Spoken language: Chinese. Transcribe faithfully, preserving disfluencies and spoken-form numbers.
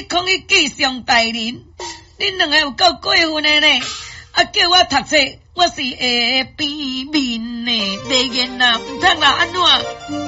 讲伊记上大人，恁两个有够过分的呢！啊，叫我读册，我是会变面呢，袂言啦，毋通啦，安怎？